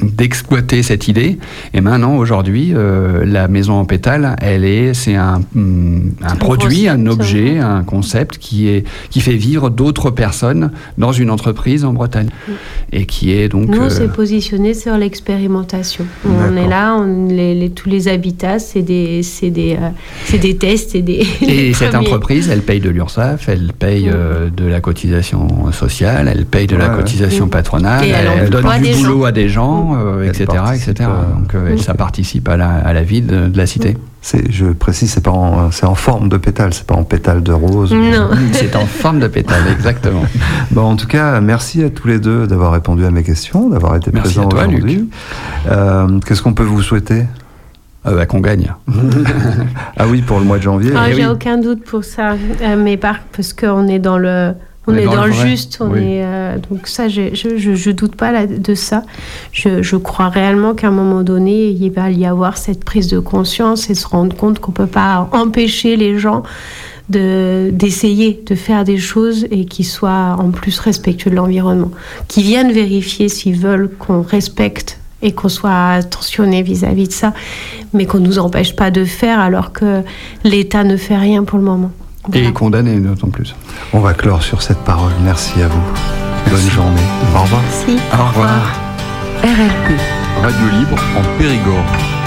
d'exploiter cette idée. Et maintenant, aujourd'hui, la maison en pétales, c'est un produit, un objet, un concept qui fait vivre d'autres personnes dans une entreprise en Bretagne. Et qui est donc... Nous, on s'est positionné sur l'expérimentation. On est là, tous les habitats, c'est des tests et des... Et cette entreprise, elle paye de l'URSSAF, elle paye de la cotisation sociale, elle paye de la cotisation patronale, elle donne du boulot à des gens, etc. Donc ça participe à la vie de la cité. Je précise, c'est en forme de pétale, c'est pas en pétale de rose. Non. C'est en forme de pétale, exactement. Bon, en tout cas, merci à tous les deux d'avoir répondu à mes questions, d'avoir été présents aujourd'hui. Qu'est-ce qu'on peut vous souhaiter ? Qu'on gagne. Ah oui, pour le mois de janvier. J'ai aucun doute pour ça, mais parce qu'on est dans le... On est dans le juste, donc ça, je doute pas de ça. Je crois réellement qu'à un moment donné, il va y avoir cette prise de conscience et se rendre compte qu'on peut pas empêcher les gens d'essayer de faire des choses et qui soient en plus respectueux de l'environnement, qui viennent vérifier s'ils veulent qu'on respecte et qu'on soit attentionné vis-à-vis de ça, mais qu'on nous empêche pas de faire alors que l'État ne fait rien pour le moment. Voilà. Et condamné d'autant plus. On va clore sur cette parole. Merci à vous. Bonne journée. Au revoir. Merci. Au revoir. RLP. Radio Libre en Périgord.